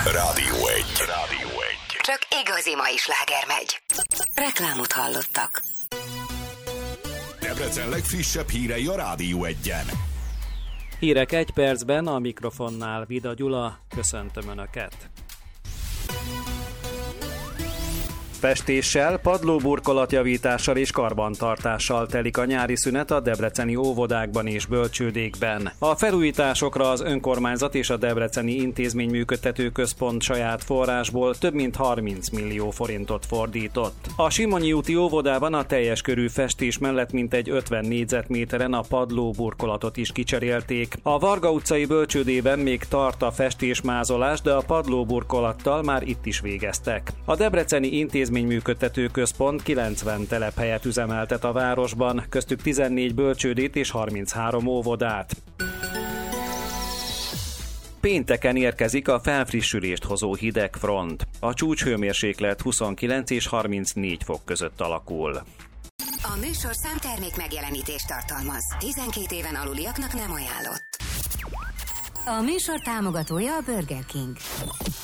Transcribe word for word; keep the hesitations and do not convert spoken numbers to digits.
Rádió egy. Rádió egy. Csak igazi mai sláger megy. Reklámot hallottak. Debrecen legfrissebb hírei a Rádió egyen. Hírek egy percben, a mikrofonnál Vida Gyula, köszöntöm Önöket. Festéssel, padlóburkolatjavítással és karbantartással telik a nyári szünet a debreceni óvodákban és bölcsődékben. A felújításokra az önkormányzat és a Debreceni Intézményműködtető Központ saját forrásból több mint harminc millió forintot fordított. A Simonyi úti óvodában a teljes körű festés mellett mintegy ötven négyzetméteren a padlóburkolatot is kicserélték. A Varga utcai bölcsődében még tart a festésmázolás, de a padlóburkolattal már itt is végeztek. A Debreceni Intézményműködtető Központ kilencven telephelyet üzemeltet a városban, köztük tizennégy bölcsődét és harminchárom óvodát. Pénteken érkezik a felfrissülést hozó hideg front. A csúcshőmérséklet huszonkilenc és harmincnégy fok között alakul. A műsorszám termék megjelenítést tartalmaz. tizenkét éven aluliaknak nem ajánlott. A műsor támogatója a Burger King.